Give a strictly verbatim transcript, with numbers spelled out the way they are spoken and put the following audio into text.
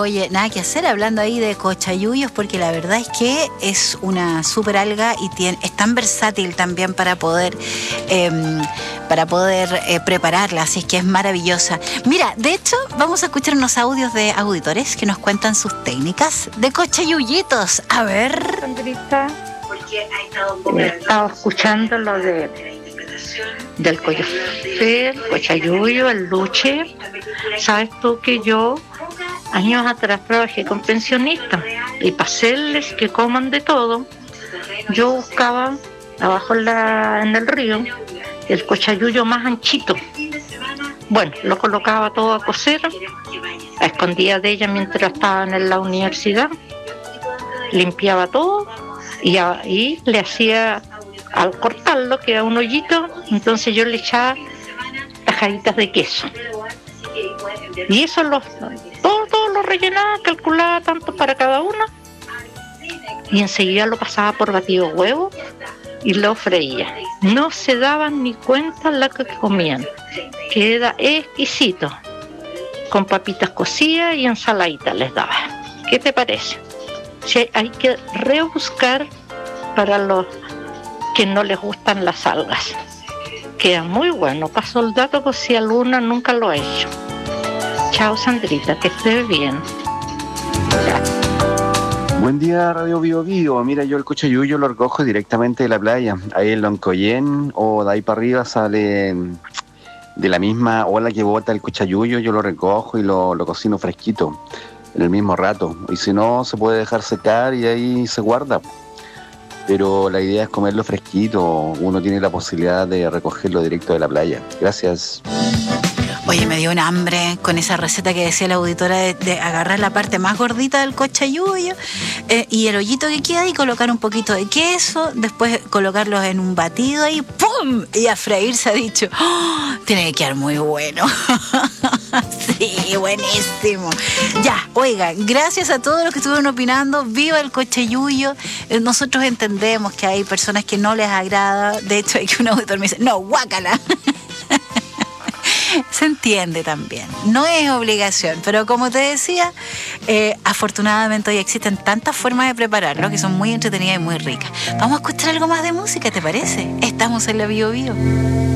Oye, nada que hacer hablando ahí de cochayuyos, porque la verdad es que es una super alga y tiene, es tan versátil también para poder eh, para poder eh, prepararla, así es que es maravillosa. Mira, de hecho, vamos a escuchar unos audios de auditores que nos cuentan sus técnicas de cochayuyitos. A ver. Sandrita, he estado escuchando lo de del coyofe, el cochayuyo, el luche. Sabes tú que yo años atrás trabajé con pensionistas y para hacerles que coman de todo, yo buscaba abajo en, la, en el río el cochayuyo más anchito. Bueno, lo colocaba todo a cocer, a escondidas de ella mientras estaban en la universidad, limpiaba todo y ahí le hacía, al cortarlo queda un hoyito, entonces yo le echaba tajaditas de queso. Y eso lo, todo, todo lo rellenaba, calculaba tanto para cada uno y enseguida lo pasaba por batido huevo y lo freía. No se daban ni cuenta lo que comían. Queda exquisito. Con papitas cocidas y ensaladita les daba. ¿Qué te parece? Si hay que rebuscar para los que no les gustan las algas. Queda muy bueno. Paso el dato por si alguna nunca lo ha hecho. Chao, Sandrita, que estés bien. Buen día, Radio Bio Bio. Mira, yo el cochayuyo lo recojo directamente de la playa. Ahí en Loncoyen o de ahí para arriba sale de la misma ola que bota el cochayuyo. Yo lo recojo y lo, lo cocino fresquito en el mismo rato. Y si no, se puede dejar secar y ahí se guarda. Pero la idea es comerlo fresquito. Uno tiene la posibilidad de recogerlo directo de la playa. Gracias. Oye, me dio un hambre con esa receta que decía la auditora de, de agarrar la parte más gordita del cochayuyo eh, y el hoyito que queda y colocar un poquito de queso, después colocarlos en un batido ahí, ¡pum! Y a freír, se ha dicho. ¡Oh! Tiene que quedar muy bueno. Sí, buenísimo. Ya, oiga, gracias a todos los que estuvieron opinando. Viva el cochayuyo. Eh, nosotros entendemos que hay personas que no les agrada. De hecho, hay que un auditor me dice, no, guácala. Se entiende también, no es obligación, pero como te decía, eh, afortunadamente hoy existen tantas formas de prepararlo que son muy entretenidas y muy ricas. Vamos a escuchar algo más de música, ¿te parece? Estamos en la Bio Bio.